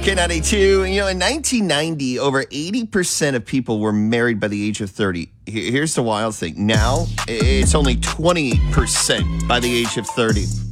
K92, in 1990, over 80% of people were married by the age of 30. Here's the wild thing. Now, it's only 20% by the age of 30.